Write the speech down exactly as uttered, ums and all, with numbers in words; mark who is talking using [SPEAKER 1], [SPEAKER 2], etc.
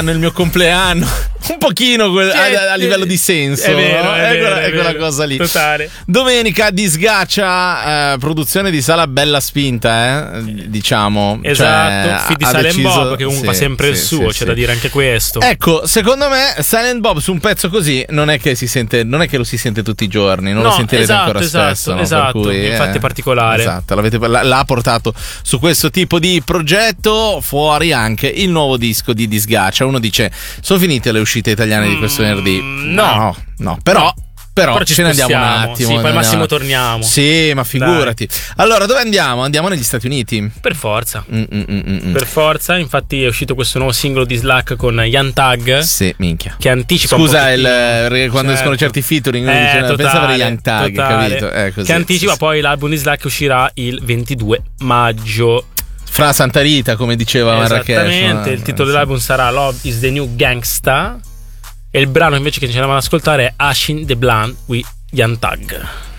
[SPEAKER 1] nel mio compleanno, un pochino que- a, a livello di senso,
[SPEAKER 2] è vero,
[SPEAKER 1] no?
[SPEAKER 2] è,
[SPEAKER 1] è,
[SPEAKER 2] vero,
[SPEAKER 1] quella,
[SPEAKER 2] è,
[SPEAKER 1] è quella
[SPEAKER 2] vero.
[SPEAKER 1] cosa lì.
[SPEAKER 2] Totale.
[SPEAKER 1] Domenica di Sgaccia, eh, produzione di Sala bella spinta, eh, diciamo.
[SPEAKER 2] Esatto,
[SPEAKER 1] cioè,
[SPEAKER 2] feat di
[SPEAKER 1] ha
[SPEAKER 2] Silent
[SPEAKER 1] deciso-
[SPEAKER 2] Bob, che comunque
[SPEAKER 1] sì,
[SPEAKER 2] fa sempre il
[SPEAKER 1] sì,
[SPEAKER 2] suo,
[SPEAKER 1] sì,
[SPEAKER 2] c'è
[SPEAKER 1] sì.
[SPEAKER 2] da dire anche questo.
[SPEAKER 1] Ecco, secondo me Silent Bob su un pezzo così non è che si sente, non è che lo si sente tutti i giorni, non
[SPEAKER 2] No,
[SPEAKER 1] lo sentirete
[SPEAKER 2] esatto,
[SPEAKER 1] ancora
[SPEAKER 2] esatto,
[SPEAKER 1] spesso, no?
[SPEAKER 2] esatto,
[SPEAKER 1] Per cui,
[SPEAKER 2] infatti è particolare.
[SPEAKER 1] Esatto, l'avete, l'ha portato su questo tipo di progetto. Fuori anche il nuovo disco di Disgaccia. Uno dice: sono finite le uscite italiane di questo venerdì?
[SPEAKER 2] Mm, no.
[SPEAKER 1] no, no, però.
[SPEAKER 2] No.
[SPEAKER 1] Però,
[SPEAKER 2] Però ci
[SPEAKER 1] ce ne andiamo un
[SPEAKER 2] spostiamo,
[SPEAKER 1] attimo.
[SPEAKER 2] sì, poi al
[SPEAKER 1] andiamo-
[SPEAKER 2] massimo torniamo.
[SPEAKER 1] Sì, ma figurati. Allora, dove andiamo? Andiamo negli Stati Uniti.
[SPEAKER 2] Per forza.
[SPEAKER 1] Mm, mm, mm, mm.
[SPEAKER 2] Per forza, infatti è uscito questo nuovo singolo di Slack con Young Thug.
[SPEAKER 1] Sì, minchia.
[SPEAKER 2] Che anticipa
[SPEAKER 1] Scusa,
[SPEAKER 2] un
[SPEAKER 1] il,
[SPEAKER 2] pochettino.
[SPEAKER 1] quando
[SPEAKER 2] Certo.
[SPEAKER 1] escono certi featuring, uno
[SPEAKER 2] Eh,
[SPEAKER 1] dice,
[SPEAKER 2] totale,
[SPEAKER 1] pensavo agli Young Thug,
[SPEAKER 2] totale.
[SPEAKER 1] capito? Eh, così,
[SPEAKER 2] Che anticipa
[SPEAKER 1] sì, sì.
[SPEAKER 2] poi l'album di Slack che uscirà il ventidue maggio.
[SPEAKER 1] Fra Santa Rita, come diceva Marrakesh.
[SPEAKER 2] Esattamente, il titolo dell'album sarà Love is the New Gangsta. E il brano invece che ci andiamo ad ascoltare è Ashin the Blunt with Young Thug.